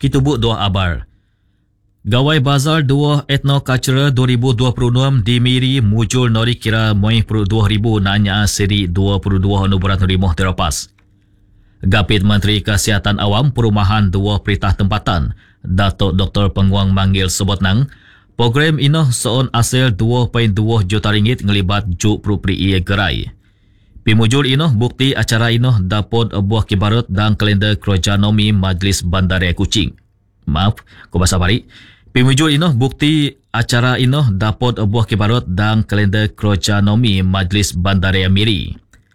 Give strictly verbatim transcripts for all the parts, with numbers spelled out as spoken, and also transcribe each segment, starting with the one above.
Kitubuk dua abar. Gawai Bazar dua Ethnocultural dua ribu dua puluh enam di Miri muncul nori kira moi puluh dua ribu nanya seri dua puluh dua anugerah nerimoh terapas. Gapit Menteri Kesihatan Awam Perumahan dua Perintah Tempatan, Datuk Doktor Penguang Manggil sebut nang, program inoh seon hasil dua perpuluhan dua juta ringgit ngelibat juk properi gerai. Pimujul inoh bukti acara inoh dapod buah kibarut dan kalender kerajanomi Majlis Bandaraya Kuching. Maaf, ko bahasa balik. Pimujul inoh bukti acara inoh dapod buah kibarut dan kalender kerajanomi Majlis Bandaraya Miri.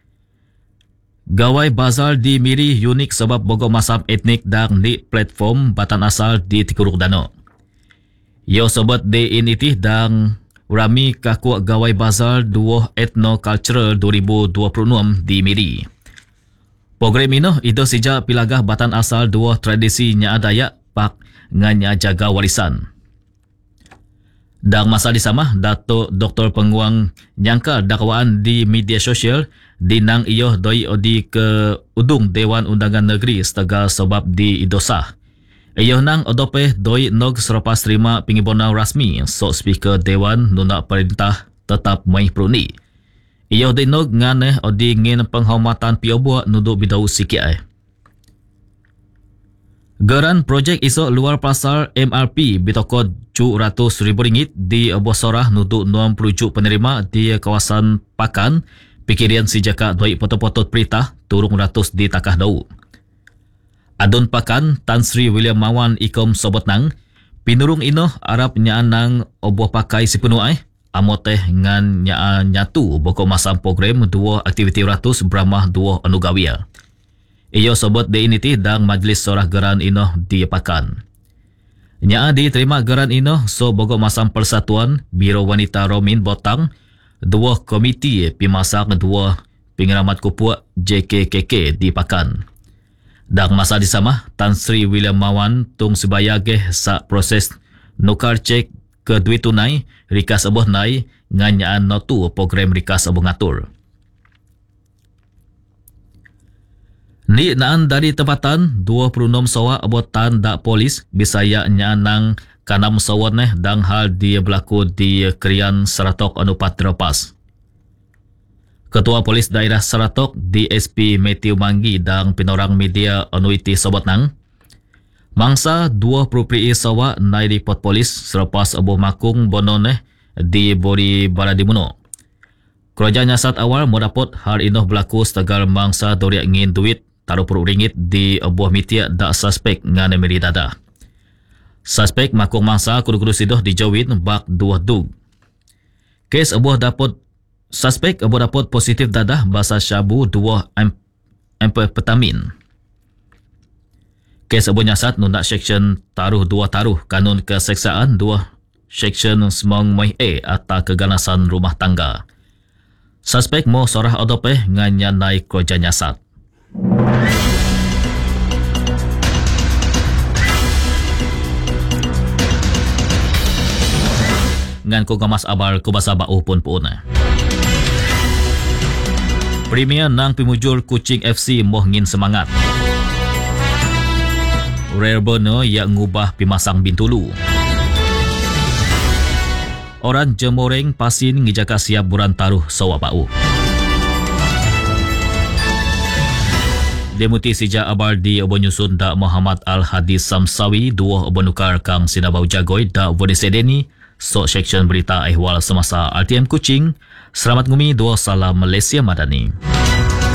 Gawai Bazar di Miri unik sebab bogo masam etnik dan di platform batan asal di Tikuruk Dano. Yo sobat di initih dan rami kaku Gawai Bazar dua Ethnocultural dua ribu dua puluh enam di Miri. Program ino itu sejak pilagah batan asal dua tradisi Nya Dayak pak nganya jaga warisan. Dan masa di sama, Datuk Doktor Penguang nyangka dakwaan di media sosial dinang iyo doi odi ke udung Dewan Undangan Negeri setegal sebab di idosah. Iyo nang odope doi nog selepas terima pengibonau rasmi sok speaker Dewan Nuna Perintah tetap mai pruni. Iyo di nog nganeh odi ngin penghormatan pio buat nuduk bidau sikit eh. Geran projek iso luar pasar M R P bitoko cu ratus ribu ringgit di Bosorah nuduk enam puluh juk penerima di kawasan Pakan, pikirian si jaka doi potong-potong perintah turung ratus di takah dau. Adun Pakan, Tan Sri William Mawan ikom sobot nang, pinurung ino Arab nyaan nang oboh pakai si penuh eh, amoteh ngan nyaan nyatu boko masam program dua aktiviti ratus beramah dua anugawia. Iyo sobot di initi dan majlis sorah geran ino di Pakan. Nya diterima geran ino so bogo masam persatuan Biro Wanita Romin Botang, dua komiti pimasak dua pengiramat kupuk J K K K di Pakan. Dan masa di sama, Tan Sri William Mawan tung sebayage sa proses nukar cek ke duit tunai rikas aboh nai nganyaan notu program rikas aboh ngatur. Ni naan dari tempatan dua puluh enam sawa abotan dak polis Bisaya nyanang kanam sawan neh dang hal dia berlaku di Krian Seratok Anupat Teropas. Ketua Polis Daerah Seratok D S P Matthew Manggi dan pinorang media Anuiti Sobat nang mangsa dua properi sawa nai report polis selepas abuh makung bonon neh di Bori Baradimuno. Kerajaan nyasat awal mendapot hal inoh berlaku setegal mangsa doriak ngin duit taruh perut ringgit di buah mitiak dak suspek ngan emiri dada. Suspek makung mangsa kudu-kudu sidoh dijawin bak dua dug. Kes abuah dapat suspek abuah dapat positif dadah basa syabu dua ampetamin. Kes abuah nyasat nundak seksyen taruh dua taruh kanun keseksaan dua seksyen semong mai A atau keganasan rumah tangga. Suspek mo sorah odopeh nganya naik kerja nyasat. Ngan ko gamas abar ko basa bau pun pun. Premier nang pimujul Kuching F C moh ngin semangat. Rerbono yang ngubah pimasang Bintulu. Orang Jemoreng Pasin ngijaka siap buran taruh sawa bau. Demuti sija abar di Obonyusun da Muhammad Al-Hadis Samsawi dua obonukar kang Sinabau Jagoy da Vodesedeni so seksyen berita ehwal semasa R T M Kuching. Selamat ngumi dua salam Malaysia Madani.